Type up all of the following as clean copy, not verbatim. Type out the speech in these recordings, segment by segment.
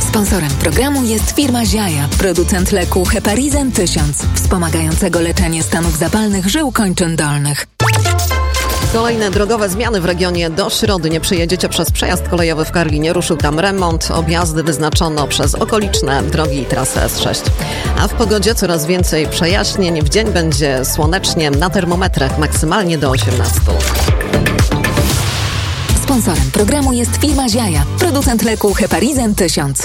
Sponsorem programu jest firma Ziaja, producent leku Heparizan 1000, wspomagającego leczenie stanów zapalnych żył kończyn dolnych. Kolejne drogowe zmiany w regionie. Do środy nie przejedziecie przez przejazd kolejowy w Karlinie. Ruszył tam remont. Objazdy wyznaczono przez okoliczne drogi i trasę S6. A w pogodzie coraz więcej przejaśnień. W dzień będzie słonecznie, na termometrach maksymalnie do 18. Sponsorem programu jest firma Ziaja, producent leku Heparizan 1000.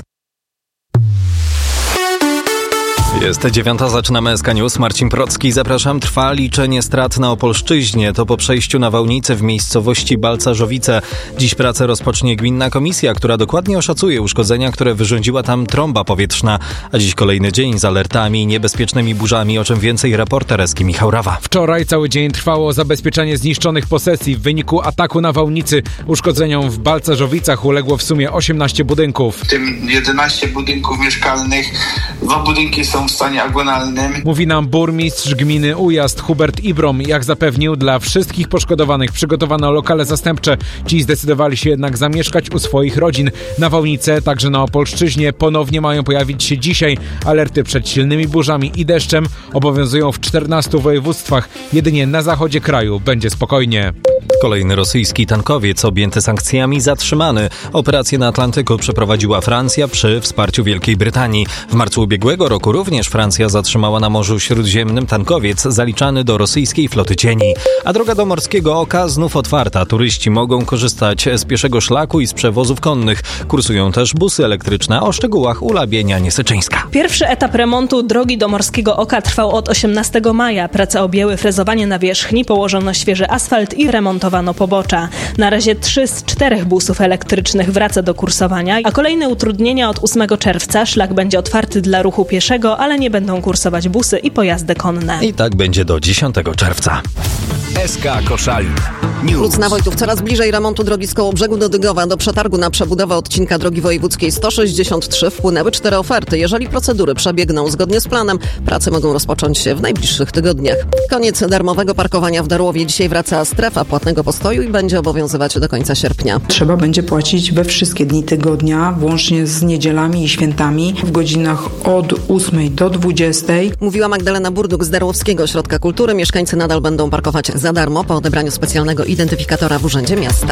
Jest 9:00, zaczynamy SK News. Marcin Procki, zapraszam. Trwa liczenie strat na Opolszczyźnie. To po przejściu nawałnicy w miejscowości Balcarzowice. Dziś pracę rozpocznie gminna komisja, która dokładnie oszacuje uszkodzenia, które wyrządziła tam trąba powietrzna. A dziś kolejny dzień z alertami i niebezpiecznymi burzami, o czym więcej reporter Eski Michał Rawa. Wczoraj cały dzień trwało zabezpieczenie zniszczonych posesji. W wyniku ataku nawałnicy uszkodzeniom w Balcarzowicach uległo w sumie 18 budynków. W tym 11 budynków mieszkalnych, 2 budynki są w stanie agonalnym. Mówi nam burmistrz gminy Ujazd Hubert Ibrom. Jak zapewnił, dla wszystkich poszkodowanych przygotowano lokale zastępcze. Ci zdecydowali się jednak zamieszkać u swoich rodzin. Nawałnice, także na Opolszczyźnie, ponownie mają pojawić się dzisiaj. Alerty przed silnymi burzami i deszczem obowiązują w 14 województwach. Jedynie na zachodzie kraju będzie spokojnie. Kolejny rosyjski tankowiec objęty sankcjami zatrzymany. Operację na Atlantyku przeprowadziła Francja przy wsparciu Wielkiej Brytanii. W marcu ubiegłego roku również Francja zatrzymała na Morzu Śródziemnym tankowiec zaliczany do rosyjskiej floty cieni. A droga do Morskiego Oka znów otwarta. Turyści mogą korzystać z pieszego szlaku i z przewozów konnych. Kursują też busy elektryczne. O szczegółach Ula Bienia-Niesyczyńska. Pierwszy etap remontu drogi do Morskiego Oka trwał od 18 maja. Prace objęły frezowanie nawierzchni, położono świeży asfalt i remontowano pobocza. Na razie 3 z 4 busów elektrycznych wraca do kursowania, a kolejne utrudnienia od 8 czerwca. Szlak będzie otwarty dla ruchu pieszego, ale nie będą kursować busy i pojazdy konne. I tak będzie do 10 czerwca. SK Koszalin. Lucna Wojtów, coraz bliżej remontu drogi z Kołobrzegu do Dygowa. Do przetargu na przebudowę odcinka drogi wojewódzkiej 163 wpłynęły 4 oferty. Jeżeli procedury przebiegną zgodnie z planem, prace mogą rozpocząć się w najbliższych tygodniach. Koniec darmowego parkowania w Darłowie. Dzisiaj wraca strefa płatnego postoju i będzie obowiązywać do końca sierpnia. Trzeba będzie płacić we wszystkie dni tygodnia, włącznie z niedzielami i świętami, w godzinach od 8 do 20. Mówiła Magdalena Burduk z Darłowskiego Ośrodka Kultury. Mieszkańcy nadal będą parkować za darmo po odebraniu specjalnego identyfikatora w Urzędzie Miasta.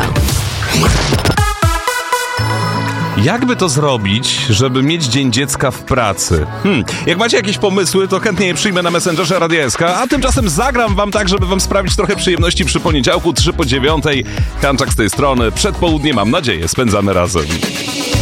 Jakby to zrobić, żeby mieć Dzień Dziecka w pracy? Jak macie jakieś pomysły, to chętnie je przyjmę na Messengerze Radia SK, a tymczasem zagram wam tak, żeby wam sprawić trochę przyjemności przy poniedziałku 3 po 9. Hanczak z tej strony. Przed południem, mam nadzieję, spędzamy razem.